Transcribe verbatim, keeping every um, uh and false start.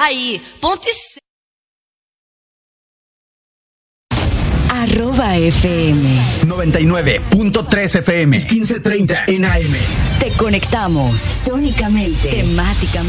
Aí, ponto e Arroba F M noventa y nueve punto tres F M y quince treinta en A M. Te conectamos sónicamente, temáticamente.